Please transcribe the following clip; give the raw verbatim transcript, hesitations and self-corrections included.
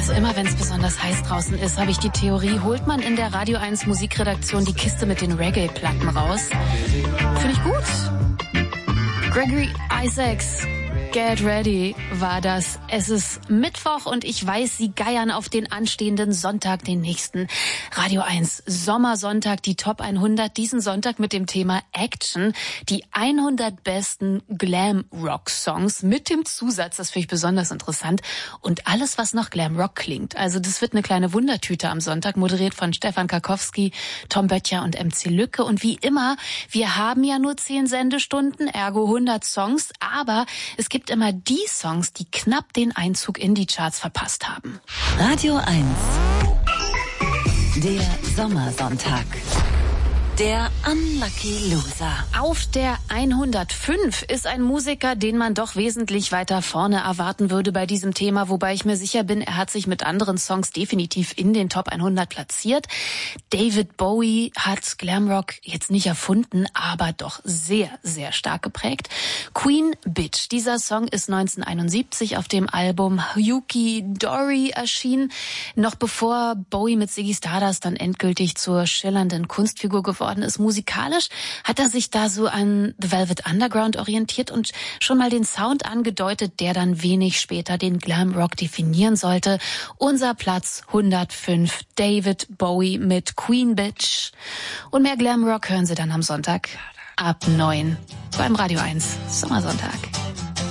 Also immer wenn es besonders heiß draußen ist, habe ich die Theorie, holt man in der Radio eins Musikredaktion die Kiste mit den Reggae-Platten raus. Finde ich gut. Gregory Isaacs, Get Ready war das. Es ist Mittwoch und ich weiß, Sie geiern auf den anstehenden Sonntag, den nächsten Radio eins Sommersonntag, die Top hundert, diesen Sonntag mit dem Thema Action, die hundert besten Glam-Rock-Songs mit dem Zusatz, das finde ich besonders interessant, und alles, was nach Glam-Rock klingt. Also das wird eine kleine Wundertüte am Sonntag, moderiert von Stefan Karkowski, Tom Böttcher und M C Lücke. Und wie immer, wir haben ja nur zehn Sendestunden, ergo hundert Songs, aber es gibt immer die Songs, die knapp den Einzug in die Charts verpasst haben. Radio eins. Der Sommersonntag. Der Unlucky Loser. Auf der hundertfünf ist ein Musiker, den man doch wesentlich weiter vorne erwarten würde bei diesem Thema, wobei ich mir sicher bin, er hat sich mit anderen Songs definitiv in den Top hundert platziert. David Bowie hat Glamrock jetzt nicht erfunden, aber doch sehr, sehr stark geprägt. Queen Bitch, dieser Song ist neunzehnhunderteinundsiebzig auf dem Album Yuki Dory erschienen, noch bevor Bowie mit Ziggy Stardust dann endgültig zur schillernden Kunstfigur geworden ist. Musikalisch hat er sich da so an The Velvet Underground orientiert und schon mal den Sound angedeutet, der dann wenig später den Glamrock definieren sollte. Unser Platz hundertfünf, David Bowie mit Queen Bitch. Und mehr Glamrock hören Sie dann am Sonntag ab neun beim Radio eins Sommersonntag.